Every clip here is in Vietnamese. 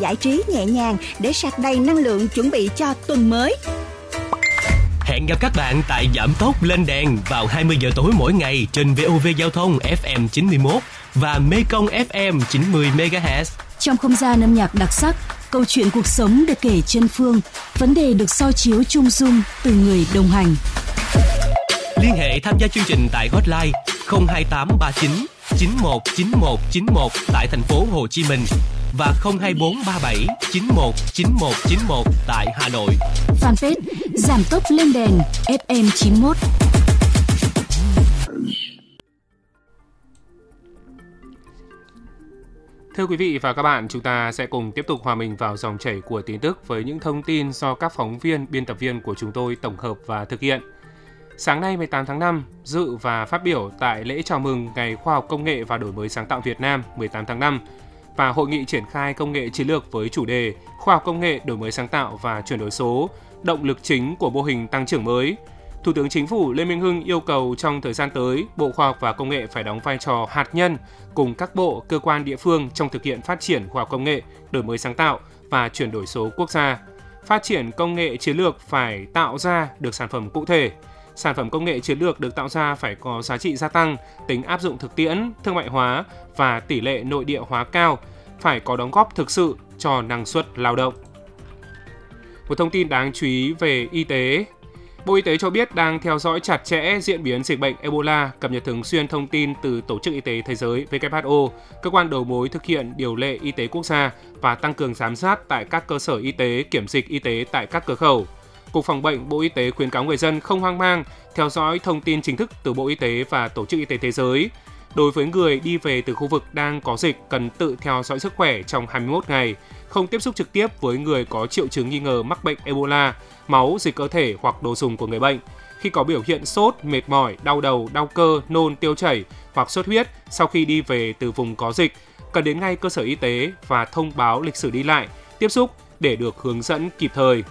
giải trí nhẹ nhàng để sạc đầy năng lượng chuẩn bị cho tuần mới. Hẹn gặp các bạn tại Giảm Tốc Lên Đèn vào 20 giờ tối mỗi ngày trên VOV Giao thông FM 91 và Mekong FM 90 MHz. Trong không gian âm nhạc đặc sắc, câu chuyện cuộc sống được kể chân phương, vấn đề được soi chiếu chung dung từ người đồng hành. Liên hệ tham gia chương trình tại hotline 02839 919191 tại thành phố Hồ Chí Minh và 02437 919191 tại Hà Nội. Fanpage Giảm Tốc Lên Đèn FM 91. Thưa quý vị và các bạn, chúng ta sẽ cùng tiếp tục hòa mình vào dòng chảy của tin tức với những thông tin do các phóng viên, biên tập viên của chúng tôi tổng hợp và thực hiện. Sáng nay 18 tháng 5, dự và phát biểu tại lễ chào mừng Ngày Khoa học Công nghệ và Đổi mới sáng tạo Việt Nam 18 tháng 5 và hội nghị triển khai công nghệ chiến lược với chủ đề Khoa học Công nghệ, Đổi mới sáng tạo và chuyển đổi số, động lực chính của mô hình tăng trưởng mới, Thủ tướng Chính phủ Lê Minh Hưng yêu cầu trong thời gian tới, Bộ Khoa học và Công nghệ phải đóng vai trò hạt nhân cùng các bộ, cơ quan địa phương trong thực hiện phát triển khoa học công nghệ, đổi mới sáng tạo và chuyển đổi số quốc gia. Phát triển công nghệ chiến lược phải tạo ra được sản phẩm cụ thể. Sản phẩm công nghệ chiến lược được tạo ra phải có giá trị gia tăng, tính áp dụng thực tiễn, thương mại hóa và tỷ lệ nội địa hóa cao, phải có đóng góp thực sự cho năng suất lao động. Một thông tin đáng chú ý về y tế. Bộ Y tế cho biết đang theo dõi chặt chẽ diễn biến dịch bệnh Ebola, cập nhật thường xuyên thông tin từ Tổ chức Y tế Thế giới WHO, cơ quan đầu mối thực hiện điều lệ y tế quốc gia và tăng cường giám sát tại các cơ sở y tế, kiểm dịch y tế tại các cửa khẩu. Cục Phòng bệnh Bộ Y tế khuyến cáo người dân không hoang mang, theo dõi thông tin chính thức từ Bộ Y tế và Tổ chức Y tế Thế giới. Đối với người đi về từ khu vực đang có dịch cần tự theo dõi sức khỏe trong 21 ngày, không tiếp xúc trực tiếp với người có triệu chứng nghi ngờ mắc bệnh Ebola, máu, dịch cơ thể hoặc đồ dùng của người bệnh. Khi có biểu hiện sốt, mệt mỏi, đau đầu, đau cơ, nôn, tiêu chảy hoặc xuất huyết sau khi đi về từ vùng có dịch, cần đến ngay cơ sở y tế và thông báo lịch sử đi lại, tiếp xúc để được hướng dẫn kịp thời.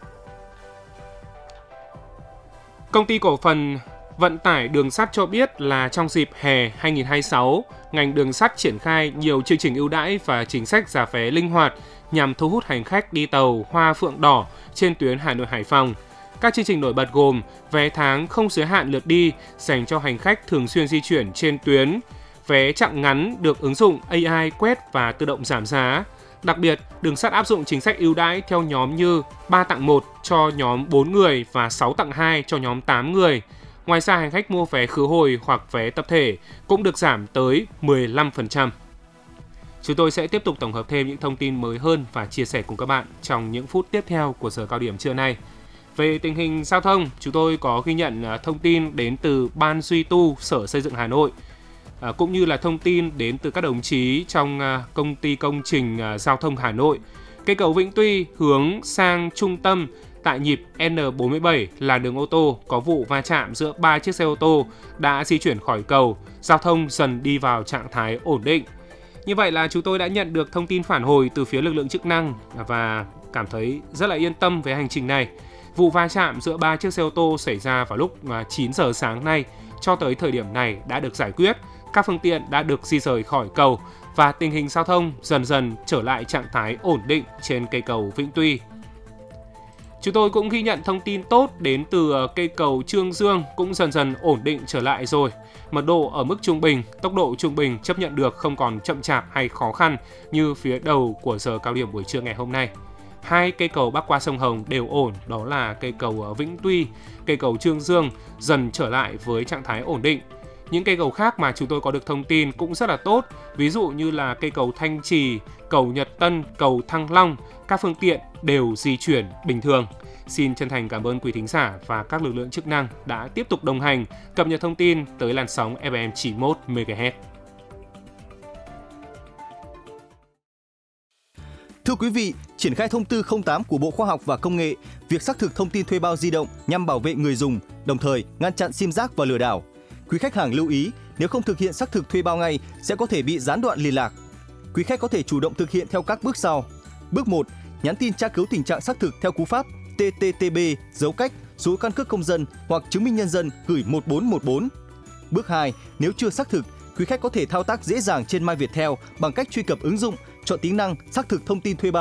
Công ty cổ phần Vận tải đường sắt cho biết là trong dịp hè 2026, ngành đường sắt triển khai nhiều chương trình ưu đãi và chính sách giá vé linh hoạt nhằm thu hút hành khách đi tàu Hoa Phượng Đỏ trên tuyến Hà Nội - Hải Phòng. Các chương trình nổi bật gồm vé tháng không giới hạn lượt đi dành cho hành khách thường xuyên di chuyển trên tuyến, vé chặng ngắn được ứng dụng AI quét và tự động giảm giá. Đặc biệt, đường sắt áp dụng chính sách ưu đãi theo nhóm như 3 tặng 1 cho nhóm 4 người và 6 tặng 2 cho nhóm 8 người. Ngoài ra, hành khách mua vé khứ hồi hoặc vé tập thể cũng được giảm tới 15%. Chúng tôi sẽ tiếp tục tổng hợp thêm những thông tin mới hơn và chia sẻ cùng các bạn trong những phút tiếp theo của giờ cao điểm trưa nay. Về tình hình giao thông, chúng tôi có ghi nhận thông tin đến từ Ban Duy tu Sở Xây dựng Hà Nội, cũng như là thông tin đến từ các đồng chí trong Công ty Công trình Giao thông Hà Nội. Cây cầu Vĩnh Tuy hướng sang trung tâm tại nhịp N47 là đường ô tô có vụ va chạm giữa 3 chiếc xe ô tô đã di chuyển khỏi cầu, giao thông dần đi vào trạng thái ổn định. Như vậy là chúng tôi đã nhận được thông tin phản hồi từ phía lực lượng chức năng và cảm thấy rất là yên tâm về hành trình này. Vụ va chạm giữa 3 chiếc xe ô tô xảy ra vào lúc 9 giờ sáng nay, cho tới thời điểm này đã được giải quyết, các phương tiện đã được di rời khỏi cầu và tình hình giao thông dần dần trở lại trạng thái ổn định trên cây cầu Vĩnh Tuy. Chúng tôi cũng ghi nhận thông tin tốt đến từ cây cầu Trương Dương cũng dần dần ổn định trở lại rồi. Mật độ ở mức trung bình, tốc độ trung bình chấp nhận được, không còn chậm chạp hay khó khăn như phía đầu của giờ cao điểm buổi trưa ngày hôm nay. Hai cây cầu bắc qua sông Hồng đều ổn, đó là cây cầu Vĩnh Tuy, cây cầu Trương Dương dần trở lại với trạng thái ổn định. Những cây cầu khác mà chúng tôi có được thông tin cũng rất là tốt, ví dụ như là cây cầu Thanh Trì, cầu Nhật Tân, cầu Thăng Long, các phương tiện đều di chuyển bình thường. Xin chân thành cảm ơn quý thính giả và các lực lượng chức năng đã tiếp tục đồng hành, cập nhật thông tin tới làn sóng FM 91 MHz. Thưa quý vị, triển khai thông tư 08 của Bộ Khoa học và Công nghệ, việc xác thực thông tin thuê bao di động nhằm bảo vệ người dùng, đồng thời ngăn chặn sim rác và lừa đảo. Quý khách hàng lưu ý, nếu không thực hiện xác thực thuê bao ngay sẽ có thể bị gián đoạn liên lạc. Quý khách có thể chủ động thực hiện theo các bước sau. Bước 1, nhắn tin tra cứu tình trạng xác thực theo cú pháp TTTB dấu cách số căn cước công dân hoặc chứng minh nhân dân gửi 1414. Bước 2, nếu chưa xác thực, quý khách có thể thao tác dễ dàng trên My Viettel bằng cách truy cập ứng dụng, chọn tính năng xác thực thông tin thuê bao